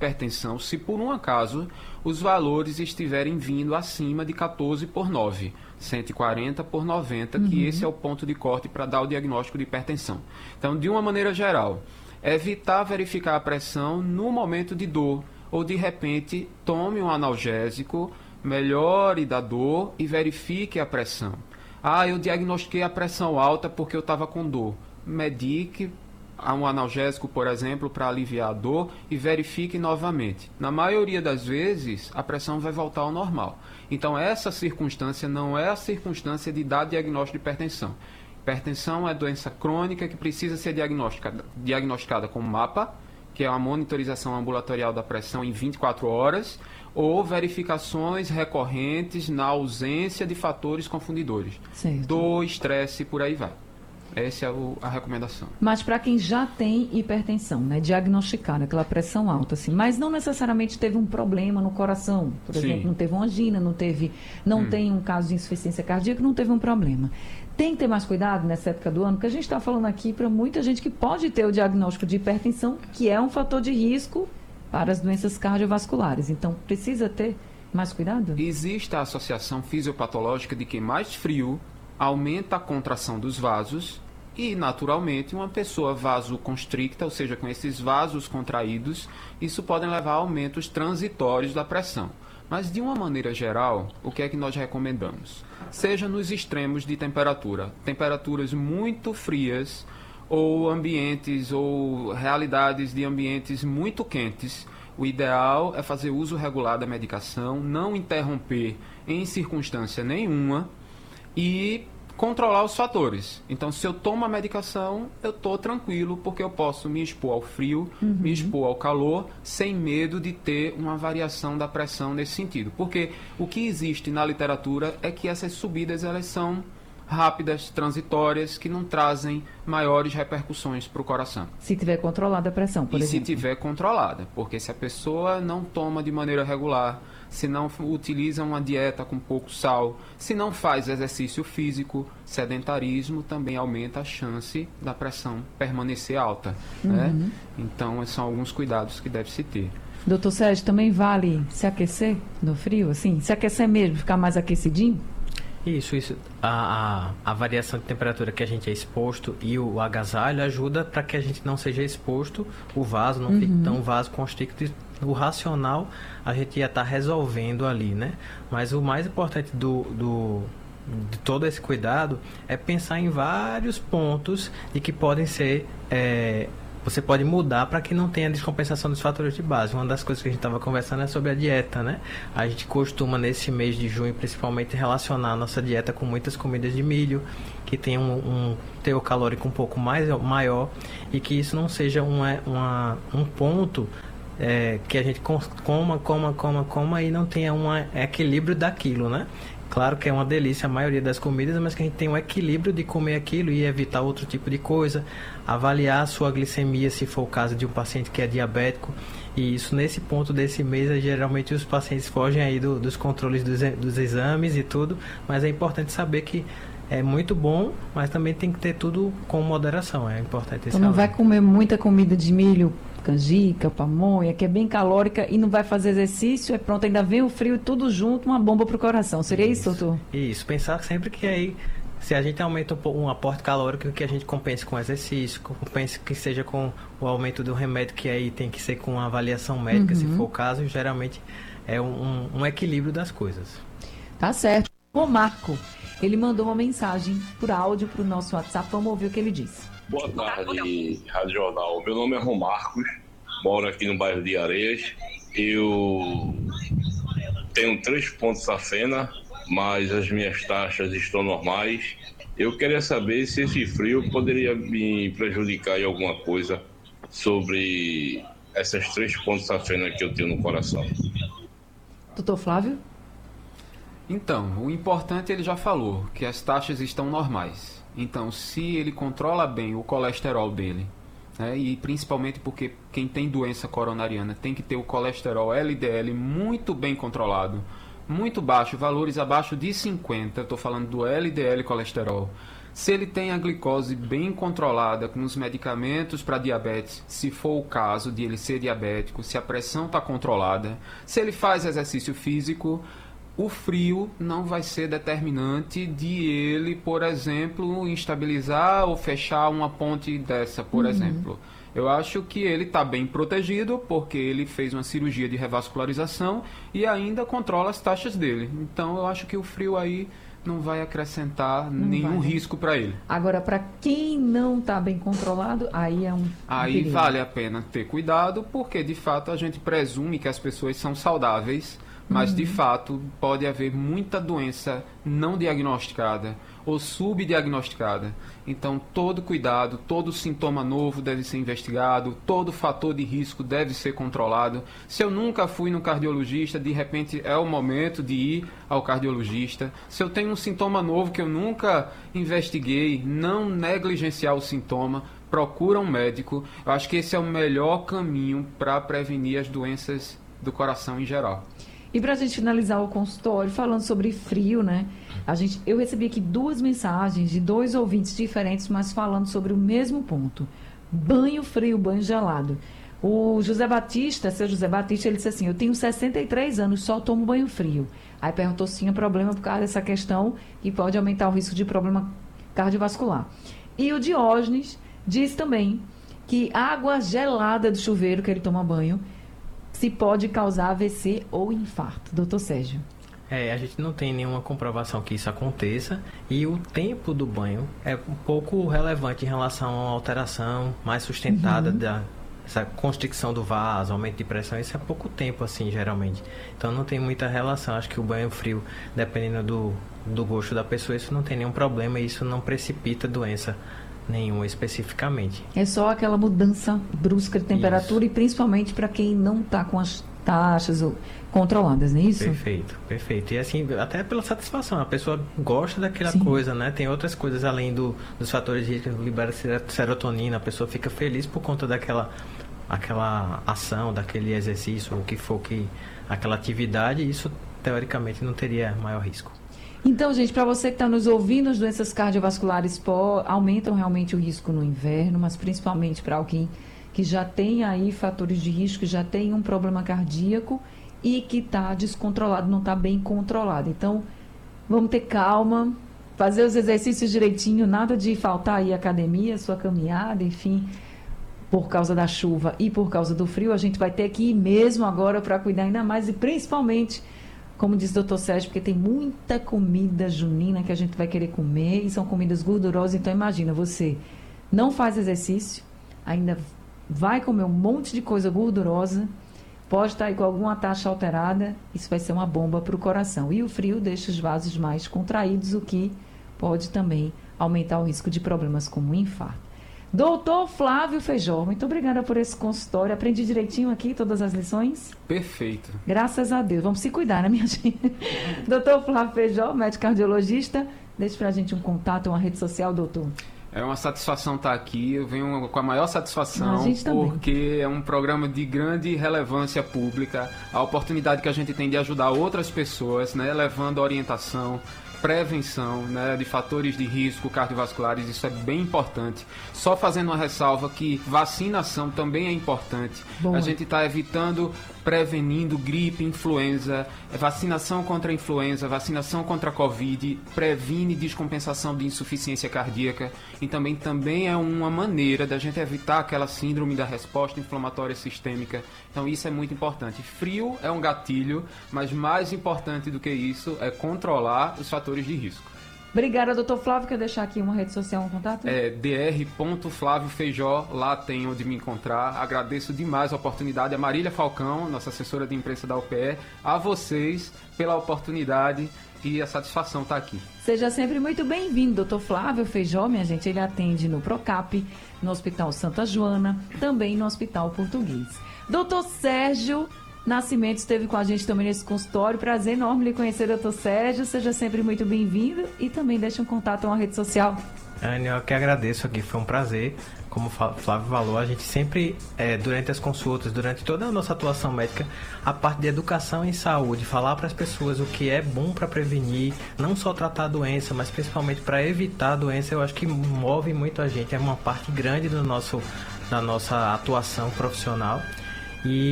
hipertensão se por um acaso os valores estiverem vindo acima de 14/9, 140/90, que esse é o ponto de corte para dar o diagnóstico de hipertensão. Então, de uma maneira geral, evitar verificar a pressão no momento de dor, ou de repente tome um analgésico, melhore da dor e verifique a pressão. Eu diagnostiquei a pressão alta porque eu estava com dor. Medique um analgésico, por exemplo, para aliviar a dor e verifique novamente. Na maioria das vezes, a pressão vai voltar ao normal. Então, essa circunstância não é a circunstância de dar diagnóstico de hipertensão. Hipertensão é doença crônica que precisa ser diagnosticada com MAPA, que é a monitorização ambulatorial da pressão em 24 horas, ou verificações recorrentes na ausência de fatores confundidores. Certo. Dor, estresse, por aí vai. Essa é a recomendação. Mas para quem já tem hipertensão, né, diagnosticada aquela pressão alta, assim, mas não necessariamente teve um problema no coração, por exemplo, não teve uma angina, não tem um caso de insuficiência cardíaca, não teve um problema. Tem que ter mais cuidado nessa época do ano, porque a gente está falando aqui para muita gente que pode ter o diagnóstico de hipertensão, que é um fator de risco para as doenças cardiovasculares. Então, precisa ter mais cuidado? Existe a associação fisiopatológica de que mais frio aumenta a contração dos vasos e, naturalmente, uma pessoa vasoconstricta, ou seja, com esses vasos contraídos, isso pode levar a aumentos transitórios da pressão. Mas, de uma maneira geral, o que é que nós recomendamos? Seja nos extremos de temperatura, temperaturas muito frias ou ambientes ou realidades de ambientes muito quentes, o ideal é fazer uso regular da medicação, não interromper em circunstância nenhuma e controlar os fatores. Então, se eu tomo a medicação, eu estou tranquilo, porque eu posso me expor ao frio, me expor ao calor, sem medo de ter uma variação da pressão nesse sentido. Porque o que existe na literatura é que essas subidas elas são rápidas, transitórias, que não trazem maiores repercussões para o coração. Se tiver controlada a pressão, por exemplo. E se tiver controlada, porque se a pessoa não toma de maneira regular, se não utiliza uma dieta com pouco sal, se não faz exercício físico, sedentarismo também aumenta a chance da pressão permanecer alta, né? Então, esses são alguns cuidados que deve-se ter. Doutor Sérgio, também vale se aquecer no frio, assim? Se aquecer mesmo, ficar mais aquecidinho? Isso. A variação de temperatura que a gente é exposto e o agasalho ajuda para que a gente não seja exposto, o vaso não fique tão vasoconstricto. O racional a gente ia estar resolvendo ali, né? Mas o mais importante de todo esse cuidado é pensar em vários pontos e que podem ser... você pode mudar para que não tenha descompensação dos fatores de base. Uma das coisas que a gente estava conversando é sobre a dieta, né? A gente costuma, nesse mês de junho, principalmente, relacionar a nossa dieta com muitas comidas de milho, que tem um teor calórico um pouco maior, e que isso não seja um ponto que a gente coma e não tenha um equilíbrio daquilo, né? Claro que é uma delícia a maioria das comidas, mas que a gente tem um equilíbrio de comer aquilo e evitar outro tipo de coisa. Avaliar a sua glicemia, se for o caso de um paciente que é diabético. E isso, nesse ponto desse mês, geralmente os pacientes fogem aí dos controles dos exames e tudo. Mas é importante saber que é muito bom, mas também tem que ter tudo com moderação. É importante esse Então não vai comer muita comida de milho, canjica, pamonha, que é bem calórica e não vai fazer exercício, pronto, ainda vem o frio e tudo junto, uma bomba pro coração. Seria isso, doutor? Isso, pensar sempre que aí, se a gente aumenta um aporte calórico, que a gente compense com exercício, compense que seja com o aumento do remédio, que aí tem que ser com uma avaliação médica, se for o caso, geralmente é um equilíbrio das coisas. Tá certo. O Marco, ele mandou uma mensagem por áudio pro nosso WhatsApp, vamos ouvir o que ele disse. Boa tarde, Rádio Jornal. Meu nome é Romarcos, moro aqui no bairro de Areias. Eu tenho 3 pontos safena, mas as minhas taxas estão normais. Eu queria saber se esse frio poderia me prejudicar em alguma coisa sobre essas 3 pontos safena que eu tenho no coração. Doutor Flávio? Então, o importante ele já falou, que as taxas estão normais. Então, se ele controla bem o colesterol dele, né, e principalmente porque quem tem doença coronariana tem que ter o colesterol LDL muito bem controlado, muito baixo, valores abaixo de 50, estou falando do LDL colesterol. Se ele tem a glicose bem controlada com os medicamentos para diabetes, se for o caso de ele ser diabético, se a pressão está controlada, se ele faz exercício físico, o frio não vai ser determinante de ele, por exemplo, instabilizar ou fechar uma ponte dessa, por exemplo. Eu acho que ele está bem protegido porque ele fez uma cirurgia de revascularização e ainda controla as taxas dele. Então, eu acho que o frio aí não vai acrescentar nenhum risco para ele. Agora, para quem não está bem controlado, aí é um Aí perigo. vale a pena ter cuidado, porque de fato a gente presume que as pessoas são saudáveis, mas de fato pode haver muita doença não diagnosticada ou subdiagnosticada. Então todo cuidado, todo sintoma novo deve ser investigado, todo fator de risco deve ser controlado. Se eu nunca fui no cardiologista, de repente é o momento de ir ao cardiologista. Se eu tenho um sintoma novo que eu nunca investiguei, não negligenciar o sintoma, procura um médico. Eu acho que esse é o melhor caminho para prevenir as doenças do coração em geral. E para a gente finalizar o consultório, falando sobre frio, né? Eu recebi aqui 2 mensagens de 2 ouvintes diferentes, mas falando sobre o mesmo ponto. Banho frio, banho gelado. O José Batista, seu José Batista, ele disse assim, eu tenho 63 anos, só tomo banho frio. Aí perguntou se tinha problema por causa dessa questão que pode aumentar o risco de problema cardiovascular. E o Diógenes diz também que água gelada do chuveiro que ele toma banho se pode causar AVC ou infarto. Doutor Sérgio. A gente não tem nenhuma comprovação que isso aconteça e o tempo do banho é um pouco relevante em relação a uma alteração mais sustentada dessa constricção do vaso, aumento de pressão. Isso é pouco tempo, assim, geralmente. Então não tem muita relação. Acho que o banho frio, dependendo do gosto da pessoa, isso não tem nenhum problema e isso não precipita doença nenhuma especificamente. É só aquela mudança brusca de temperatura. Isso. E principalmente para quem não está com as taxas controladas, não é isso? Perfeito, perfeito. E assim, até pela satisfação, a pessoa gosta daquela coisa, né? Tem outras coisas além dos fatores de risco, libera serotonina, a pessoa fica feliz por conta aquela ação, daquele exercício, o que for aquela atividade, isso teoricamente não teria maior risco. Então, gente, para você que está nos ouvindo, as doenças cardiovasculares aumentam realmente o risco no inverno, mas principalmente para alguém que já tem aí fatores de risco, já tem um problema cardíaco e que está descontrolado, não está bem controlado. Então, vamos ter calma, fazer os exercícios direitinho, nada de faltar aí academia, sua caminhada, enfim, por causa da chuva e por causa do frio, a gente vai ter que ir mesmo agora para cuidar ainda mais e principalmente, como diz o doutor Sérgio, porque tem muita comida junina que a gente vai querer comer e são comidas gordurosas. Então, imagina, você não faz exercício, ainda vai comer um monte de coisa gordurosa, pode estar aí com alguma taxa alterada, isso vai ser uma bomba para o coração. E o frio deixa os vasos mais contraídos, o que pode também aumentar o risco de problemas como infarto. Doutor Flávio Feijó, muito obrigada por esse consultório. Aprendi direitinho aqui todas as lições? Perfeito. Graças a Deus. Vamos se cuidar, né, minha gente? Doutor Flávio Feijó, médico cardiologista. Deixe pra gente um contato, uma rede social, doutor. É uma satisfação estar aqui. Eu venho com a maior satisfação, porque é um programa de grande relevância pública. A oportunidade que a gente tem de ajudar outras pessoas, né, levando orientação, prevenção, né, de fatores de risco cardiovasculares, isso é bem importante. Só fazendo uma ressalva que vacinação também é importante. Bom. A gente está prevenindo gripe, influenza, vacinação contra a influenza, vacinação contra a Covid, previne descompensação de insuficiência cardíaca e também é uma maneira da gente evitar aquela síndrome da resposta inflamatória sistêmica. Então isso é muito importante. Frio é um gatilho, mas mais importante do que isso é controlar os fatores de risco. Obrigada, doutor Flávio. Quer deixar aqui uma rede social, um contato? dr.flaviofeijó, lá tem onde me encontrar. Agradeço demais a oportunidade. A Marília Falcão, nossa assessora de imprensa da UPE, a vocês pela oportunidade e a satisfação estar aqui. Seja sempre muito bem-vindo, doutor Flávio Feijó, minha gente. Ele atende no Procap, no Hospital Santa Joana, também no Hospital Português. Doutor Sérgio Nascimento esteve com a gente também nesse consultório. Prazer enorme lhe conhecer, doutor Sérgio. Seja sempre muito bem-vindo e também deixe um contato, uma rede social. Anne, eu que agradeço aqui, foi um prazer. Como o Flávio falou, a gente sempre, durante as consultas, durante toda a nossa atuação médica, a parte de educação em saúde, falar para as pessoas o que é bom para prevenir, não só tratar a doença, mas principalmente para evitar a doença, eu acho que move muito a gente, é uma parte grande da nossa atuação profissional. E